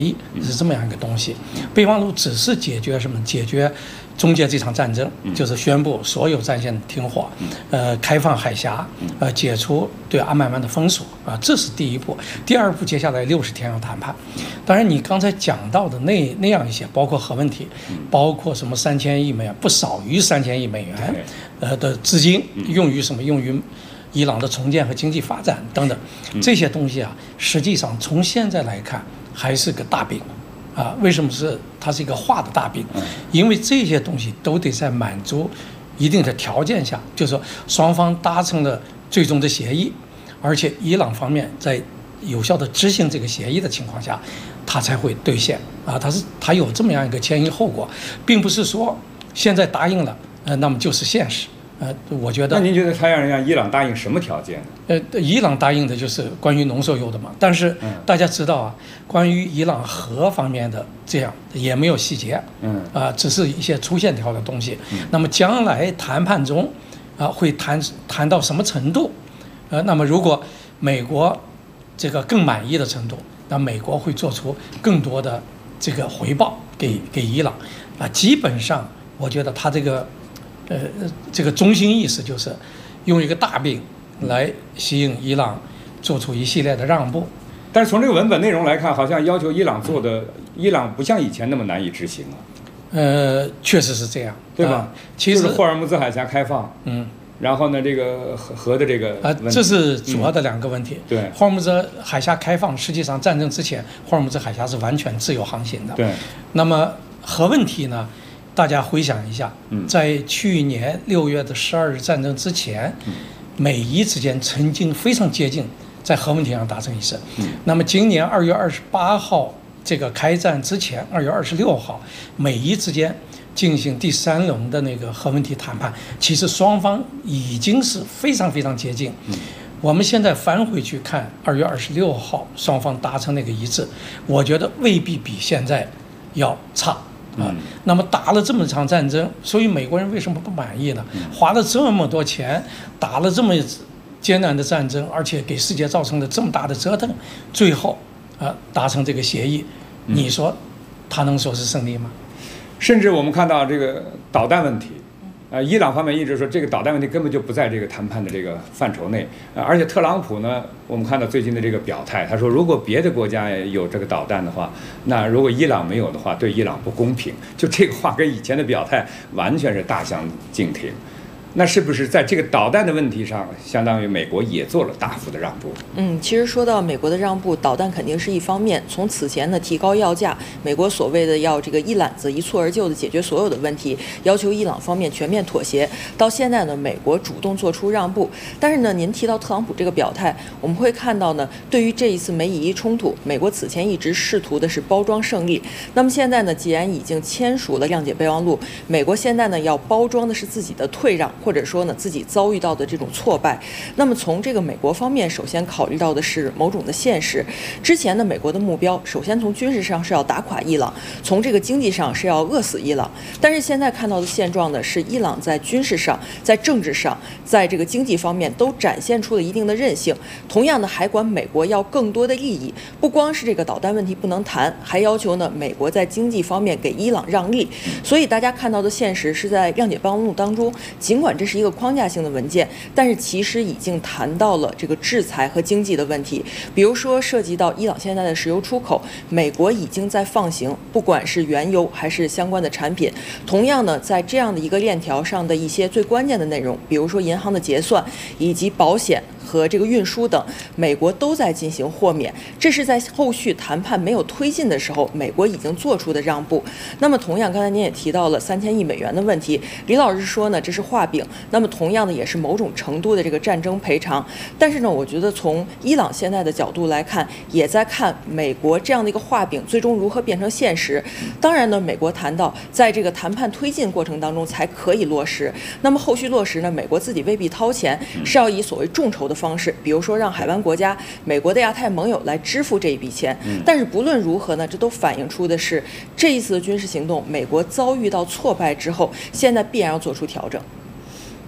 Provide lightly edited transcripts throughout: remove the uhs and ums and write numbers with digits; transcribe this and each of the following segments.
是这么样一个东西。备忘录只是解决什么？解决终结这场战争，就是宣布所有战线停火，开放海峡，解除对阿曼湾的封锁啊，这是第一步。第二步，接下来60天要谈判。当然，你刚才讲到的那样一些，包括核问题，包括什么3000亿美元，不少于3000亿美元，的资金用于什么？用于伊朗的重建和经济发展等等，这些东西啊，实际上从现在来看还是个大饼，啊，为什么它是一个画的大饼？因为这些东西都得在满足一定的条件下，就是说双方达成了最终的协议，而且伊朗方面在有效的执行这个协议的情况下，它才会兑现啊，它有这么样一个前因后果，并不是说现在答应了，那么就是现实。我觉得， 那您觉得他让伊朗答应什么条件？ 伊朗答应的就是关于农售油的嘛。但是大家知道啊，关于伊朗核方面的这样也没有细节，只是一些粗线条的东西。那么将来谈判中，会谈到什么程度？那么如果美国这个更满意的程度，那美国会做出更多的这个回报给伊朗啊。基本上，我觉得他这个中心意思就是用一个大饼来吸引伊朗做出一系列的让步， 但是从这个文本内容来看，好像要求伊朗做的，伊朗不像以前那么难以执行啊。 确实是这样， 对吧？其实就是霍尔木兹海峡开放，然后呢，这个核的这个这是主要的2个问题。 对， 霍尔木兹海峡开放，实际上战争之前，霍尔木兹海峡是完全自由航行的。 对， 那么核问题呢？大家回想一下，在去年6月的12日战争之前，美伊之间曾经非常接近，在核问题上达成一致。那么今年2月28号这个开战之前，2月26号，美伊之间进行第3轮的那个核问题谈判，其实双方已经是非常非常接近。我们现在翻回去看2月26号双方达成那个一致，我觉得未必比现在要差。那么打了这么场战争，所以美国人为什么不满意呢？花了这么多钱，打了这么艰难的战争，而且给世界造成了这么大的折腾，最后达成这个协议，你说他能说是胜利吗？ 甚至我们看到这个导弹问题，伊朗方面一直说这个导弹问题根本就不在这个谈判的这个范畴内，而且特朗普呢，我们看到最近的这个表态，他说如果别的国家有这个导弹的话，那如果伊朗没有的话，对伊朗不公平。就这个话跟以前的表态完全是大相径庭。那是不是在这个导弹的问题上，相当于美国也做了大幅的让步？ 其实说到美国的让步，导弹肯定是一方面。从此前的提高要价，美国所谓的要这个一揽子一蹴而就的解决所有的问题，要求伊朗方面全面妥协，到现在呢，美国主动做出让步。但是呢，您提到特朗普这个表态，我们会看到呢，对于这一次美以伊冲突，美国此前一直试图的是包装胜利。那么现在呢，既然已经签署了谅解备忘录，美国现在呢要包装的是自己的退让。或者说呢，自己遭遇到的这种挫败。那么从这个美国方面，首先考虑到的是某种的现实。之前呢，美国的目标首先从军事上是要打垮伊朗，从这个经济上是要饿死伊朗。但是现在看到的现状呢，是伊朗在军事上、在政治上、在这个经济方面都展现出了一定的韧性。同样的，还管美国要更多的利益，不光是这个导弹问题不能谈，还要求呢美国在经济方面给伊朗让利。所以大家看到的现实是在谅解备忘录当中，尽管这是一个框架性的文件，但是其实已经谈到了这个制裁和经济的问题。比如说涉及到伊朗现在的石油出口，美国已经在放行，不管是原油还是相关的产品。同样呢，在这样的一个链条上的一些最关键的内容，比如说银行的结算以及保险和这个运输等，美国都在进行豁免。这是在后续谈判没有推进的时候，美国已经做出的让步。那么同样，刚才您也提到了3000亿美元的问题，李老师说呢，这是画饼。那么同样的也是某种程度的这个战争赔偿。但是呢，我觉得从伊朗现在的角度来看，也在看美国这样的一个画饼最终如何变成现实。当然呢，美国谈到在这个谈判推进过程当中才可以落实。那么后续落实呢，美国自己未必掏钱，是要以所谓众筹的方式，比如说让海湾国家、美国的亚太盟友来支付这一笔钱。但是不论如何呢，这都反映出的是这一次的军事行动，美国遭遇到挫败之后，现在必然要做出调整。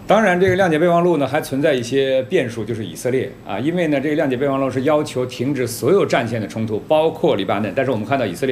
当然，这个谅解备忘录呢还存在一些变数，就是以色列啊，因为呢这个谅解备忘录是要求停止所有战线的冲突，包括黎巴嫩，但是我们看到以色列